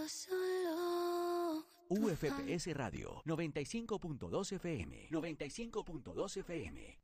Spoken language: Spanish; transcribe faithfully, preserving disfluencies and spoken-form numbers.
solo. U F P S Radio noventa y cinco punto dos F M. noventa y cinco punto dos F M.